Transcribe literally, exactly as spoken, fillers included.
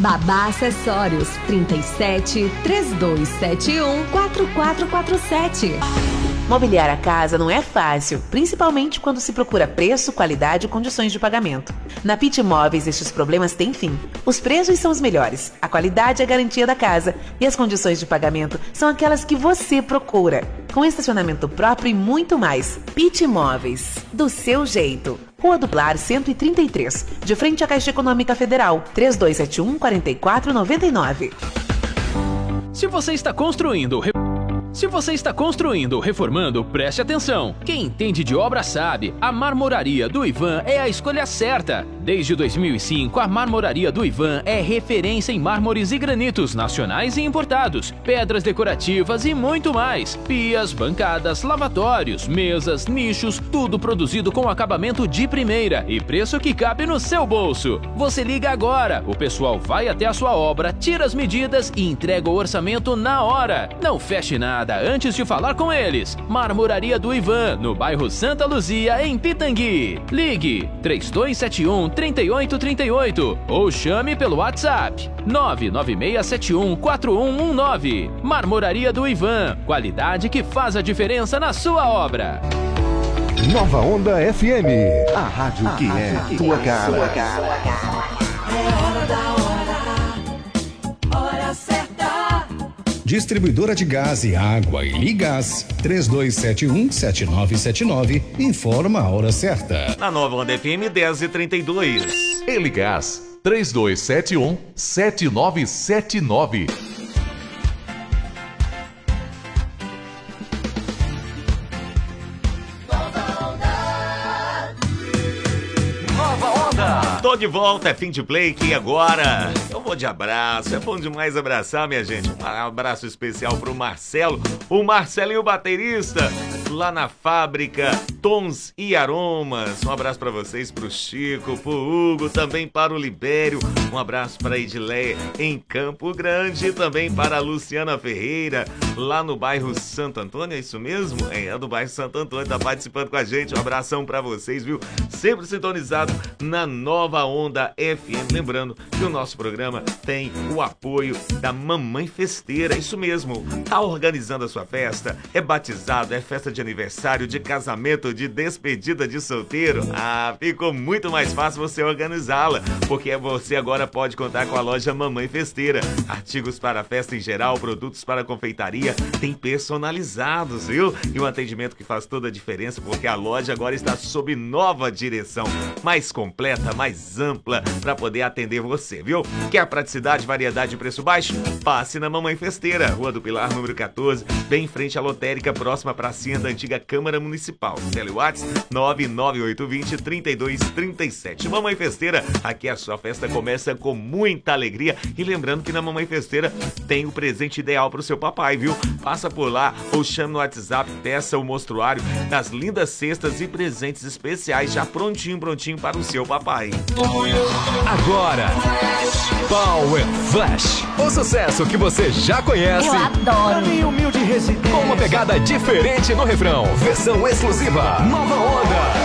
Babá Acessórios, trinta e sete, três dois sete um, quatro quatro quatro sete. Mobiliar a casa não é fácil, principalmente quando se procura preço, qualidade e condições de pagamento. Na Pitt Imóveis, estes problemas têm fim. Os preços são os melhores, a qualidade é a garantia da casa e as condições de pagamento são aquelas que você procura. Com estacionamento próprio e muito mais. Pitt Imóveis, do seu jeito. Rua do Pilar cento e trinta e três, de frente à Caixa Econômica Federal, três dois sete um, quatro quatro nove nove. Se você está construindo... Se você está construindo ou reformando, preste atenção. Quem entende de obra sabe, a Marmoraria do Ivan é a escolha certa. Desde dois mil e cinco, a Marmoraria do Ivan é referência em mármores e granitos nacionais e importados, pedras decorativas e muito mais. Pias, bancadas, lavatórios, mesas, nichos, tudo produzido com acabamento de primeira e preço que cabe no seu bolso. Você liga agora, o pessoal vai até a sua obra, tira as medidas e entrega o orçamento na hora. Não feche nada antes de falar com eles. Marmoraria do Ivan, no bairro Santa Luzia, em Pitangui. Ligue três dois sete um, três oito três oito ou chame pelo WhatsApp nove nove seis sete um, quatro um um nove. Marmoraria do Ivan, qualidade que faz a diferença na sua obra. Nova Onda F M, a rádio a que rádio é que tua, é cara. Sua cara. É hora da hora, hora certa. Distribuidora de gás e água e Ligás, três dois sete um, sete nove sete nove, informa a hora certa. Na Nova Onda F M, dez e trinta e dois. E Ligás, três dois sete um, sete nove sete nove. Tô de volta, é fim de play que agora eu vou de abraço, é bom demais abraçar, minha gente. Um abraço especial pro Marcelo, o Marcelinho baterista, lá na fábrica Tons e Aromas. Um abraço pra vocês, pro Chico, pro Hugo, também para o Libério. Um abraço para a Edileia em Campo Grande, também para a Luciana Ferreira, lá no bairro Santo Antônio, é isso mesmo? É, é do bairro Santo Antônio, tá participando com a gente. Um abração pra vocês, viu? Sempre sintonizado na Nova Onda F M. Lembrando que o nosso programa tem o apoio da Mamãe Festeira, isso mesmo. Tá organizando a sua festa? É batizado, é festa de aniversário, de casamento, de despedida de solteiro? Ah, ficou muito mais fácil você organizá-la, porque você agora pode contar com a loja Mamãe Festeira. Artigos para festa em geral, produtos para confeitaria, tem personalizados, viu? E um atendimento que faz toda a diferença, porque a loja agora está sob nova direção, mais completa, mais ampla, para poder atender você, viu? Quer praticidade, variedade e preço baixo? Passe na Mamãe Festeira, Rua do Pilar, número quatorze, bem em frente à lotérica, próxima à pracinha da antiga Câmara Municipal. Telewatts nove nove oito dois zero, três dois três sete. Mamãe Festeira, aqui a sua festa começa com muita alegria. E lembrando que na Mamãe Festeira tem o presente ideal pro seu papai, viu? Passa por lá ou chame no WhatsApp, peça o mostruário das lindas cestas e presentes especiais já prontinho, prontinho para o seu papai. Agora, Power Flash. O sucesso que você já conhece. Eu adoro. Com uma pegada diferente no refrão. Versão exclusiva. Nova Onda.